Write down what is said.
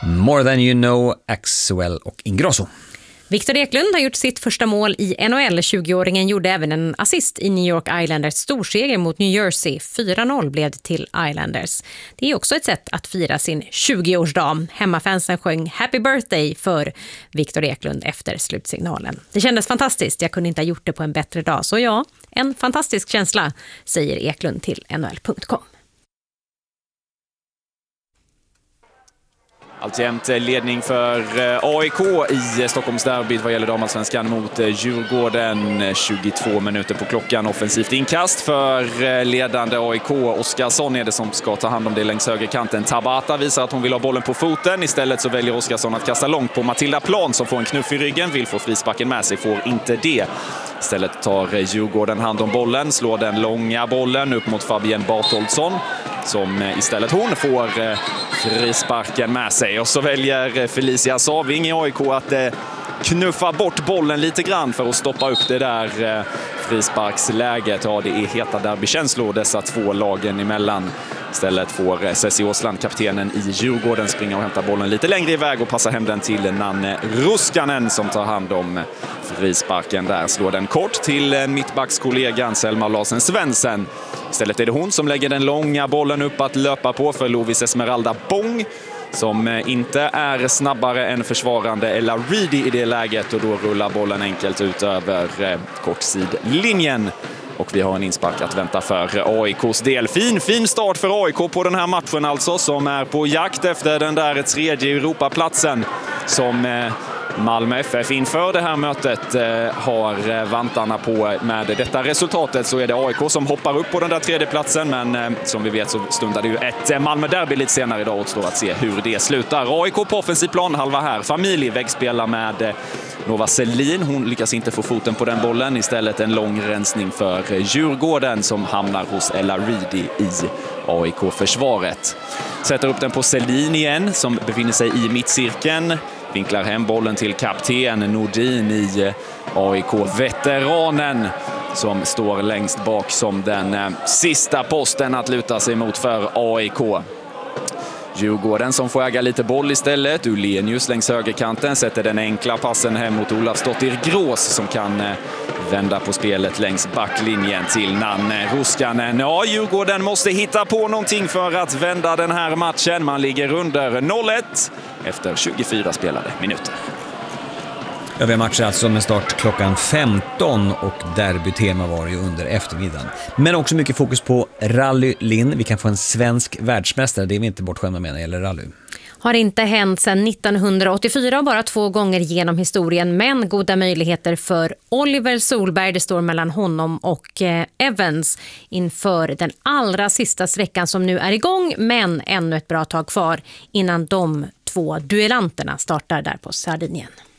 More Than You Know, Axwell och Ingrosso. Victor Eklund har gjort sitt första mål i NHL. 20-åringen gjorde även en assist i New York Islanders storseger mot New Jersey. 4-0 blev det till Islanders. Det är också ett sätt att fira sin 20-årsdag. Hemmafansen sjöng Happy Birthday för Victor Eklund efter slutsignalen. Det kändes fantastiskt. Jag kunde inte ha gjort det på en bättre dag. Så ja, en fantastisk känsla, säger Eklund till NHL.com. Alltjämt ledning för AIK i Stockholmsderbyt vad gäller damallsvenskan mot Djurgården. 22 minuter på klockan. Offensivt inkast för ledande AIK. Oskarsson är det som ska ta hand om det längs högerkanten. Tabata visar att hon vill ha bollen på foten. Istället så väljer Oskarsson att kasta långt på Matilda Plan som får en knuff i ryggen. Vill få frisparken med sig, får inte det. Istället tar Djurgården hand om bollen. Slår den långa bollen upp mot Fabienne Bartoldsson. Som istället hon får frisparken med sig. Och så väljer Felicia Saving i AIK att knuffa bort bollen lite grann för att stoppa upp det där frisparksläget. Ja, det är heta derbykänslor dessa två lagen emellan. Istället får Ceci Åsland, kaptenen i Djurgården, springa och hämta bollen lite längre iväg och passa hem den till Nanne Ruskanen som tar hand om frisparken där. Slår den kort till mittbackskollegan Selma Larsen Svensson. Istället är det hon som lägger den långa bollen upp att löpa på för Lovis Esmeralda Bong, som inte är snabbare än försvarande Ella Reedy i det läget, och då rullar bollen enkelt ut över kortsidlinjen. Och vi har en inspark att vänta för AIKs del. Fin start för AIK på den här matchen alltså, som är på jakt efter den där tredje Europaplatsen som Malmö FF inför det här mötet har vantarna på. Med detta resultatet så är det AIK som hoppar upp på den där tredje platsen, men som vi vet så stundar det ju ett Malmö-derby lite senare idag. Återstår att se hur det slutar. AIK på offensiv plan, halva här. Familj vägspelar med Nova Selin. Hon lyckas inte få foten på den bollen. Istället en lång rensning för Djurgården som hamnar hos Ella Reedy i AIK-försvaret. Sätter upp den på Selin igen som befinner sig i mittcirkeln. Vinklar hem bollen till kapten Nordin i AIK-veteranen som står längst bak som den sista posten att luta sig mot för AIK. Djurgården som får äga lite boll istället. Ulenius längs högerkanten sätter den enkla passen hem mot Olafsdottir Grås som kan vända på spelet längs backlinjen till Nanne Ruskanen. Ja, Djurgården måste hitta på någonting för att vända den här matchen. Man ligger under 0-1 efter 24 spelade minuter. Övriga matcher alltså med start klockan 15 och derbytema var ju under eftermiddagen. Men också mycket fokus på Rally Linn. Vi kan få en svensk världsmästare, det är vi inte bortskämda med när det gäller rally. Har inte hänt sedan 1984 och bara 2 gånger genom historien, men goda möjligheter för Oliver Solberg. Det står mellan honom och Evans inför den allra sista sträckan som nu är igång, men ännu ett bra tag kvar innan de 2 duellanterna startar där på Sardinien.